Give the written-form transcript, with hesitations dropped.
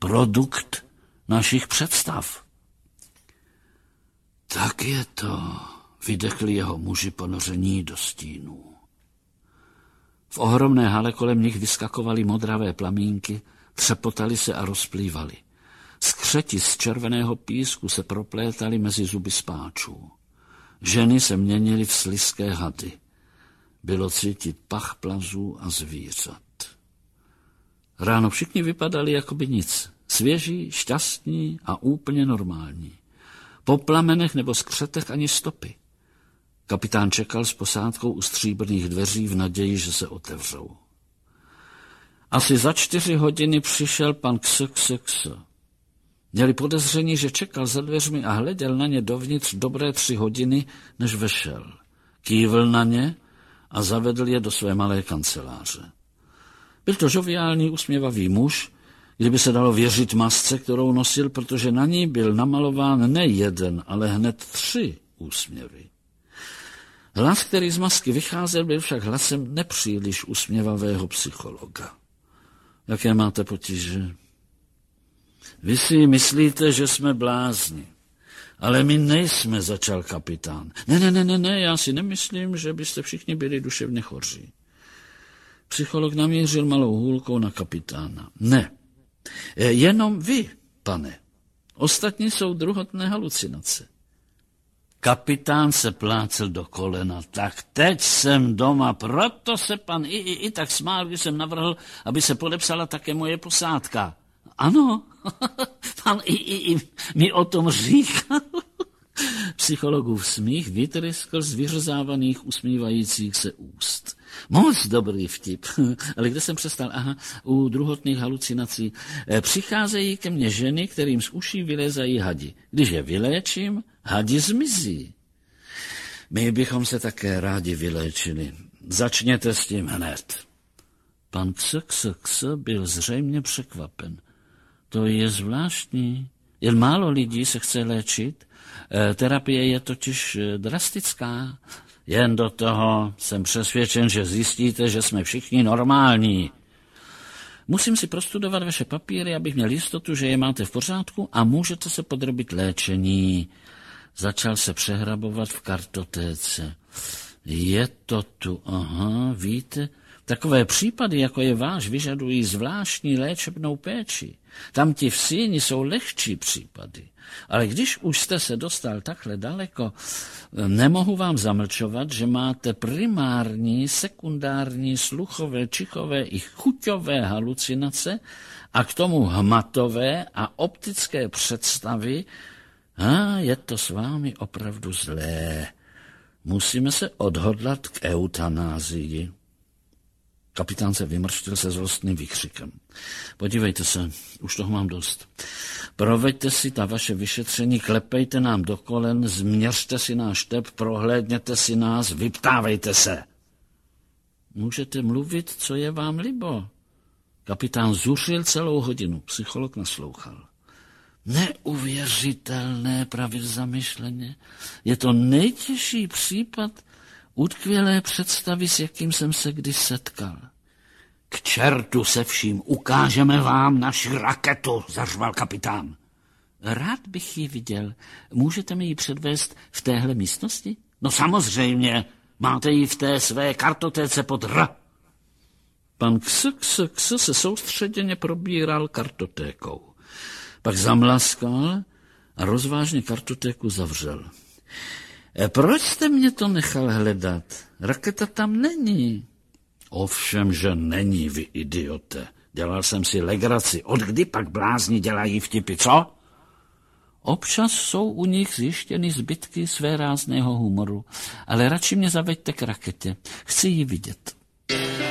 produkt našich představ. Tak je to, vydechli jeho muži ponoření do stínů. V ohromné hale kolem nich vyskakovaly modravé plamínky, třepotali se a rozplývali. Skřeti z červeného písku se proplétaly mezi zuby spáčů. Ženy se měnily v slizké hady. Bylo cítit pach plazů a zvířat. Ráno všichni vypadali jako by nic. Svěží, šťastní a úplně normální. Po plamenech nebo skřetech ani stopy. Kapitán čekal s posádkou u stříbrných dveří v naději, že se otevřou. Asi za 4 hodiny přišel pan X. Měli podezření, že čekal za dveřmi a hleděl na ně dovnitř dobré 3 hodiny, než vešel. Kývl na ně a zavedl je do své malé kanceláře. Byl to žoviální, usměvavý muž, kdyby se dalo věřit masce, kterou nosil, protože na ní byl namalován ne 1, ale hned 3 úsměvy. Hlas, který z masky vycházel, byl však hlasem nepříliš usměvavého psychologa. Jaké máte potíže? Vy si myslíte, že jsme blázni. Ale my nejsme, začal kapitán. Ne, já si nemyslím, že byste všichni byli duševně choří. Psycholog namířil malou hůlkou na kapitána. Ne, jenom vy, pane. Ostatní jsou druhotné halucinace. Kapitán se plácel do kolena. Tak teď jsem doma, proto se pan i tak smál, když jsem navrhl, aby se podepsala také moje posádka. Ano, pan i mi o tom říkal. Psychologův smích vytryskl z vyřezávaných usmívajících se úst. Moc dobrý vtip, ale kde jsem přestal? Aha, u druhotných halucinací. Přicházejí ke mně ženy, kterým z uší vylézají hadi. Když je vyléčím, hadi zmizí. My bychom se také rádi vyléčili. Začněte s tím hned. Pan X byl zřejmě překvapen. To je zvláštní. Jen málo lidí se chce léčit. Terapie je totiž drastická. Jen do toho jsem přesvědčen, že zjistíte, že jsme všichni normální. Musím si prostudovat vaše papíry, abych měl jistotu, že je máte v pořádku a můžete se podrobit léčení. Začal se přehrabovat v kartotéce. Je to tu, aha, víte, takové případy, jako je váš, vyžadují zvláštní léčebnou péči. Tam ti v síni jsou lehčí případy. Ale když už jste se dostal takhle daleko, nemohu vám zamlčovat, že máte primární, sekundární, sluchové, čichové i chuťové halucinace a k tomu hmatové a optické představy. Je to s vámi opravdu zlé. Musíme se odhodlat k eutanázii. Kapitán se vymrštil se zlostným výkřikem. Podívejte se, už toho mám dost. Proveďte si ta vaše vyšetření, klepejte nám do kolen, změřte si náš tep, prohlédněte si nás, vyptávejte se. Můžete mluvit, co je vám libo. Kapitán zuřil celou hodinu, psycholog naslouchal. Neuvěřitelné, pravil zamyšleně. Je to nejtěžší případ utkvělé představy, s jakým jsem se kdy setkal. K čertu se vším, ukážeme vám naši raketu, zařval kapitán. Rád bych ji viděl. Můžete mi ji předvést v téhle místnosti? No samozřejmě, máte ji v té své kartotéce pod R. Pan X se soustředěně probíral kartotékou. Pak zamlaskal a rozvážně kartotéku zavřel. Proč jste mě to nechal hledat? Raketa tam není. Ovšem, že není, vy idiote. Dělal jsem si legraci. Od kdy pak blázni dělají vtipy, co? Občas jsou u nich zjištěny zbytky své rázného humoru, ale radši mě zaveďte k raketě. Chci ji vidět.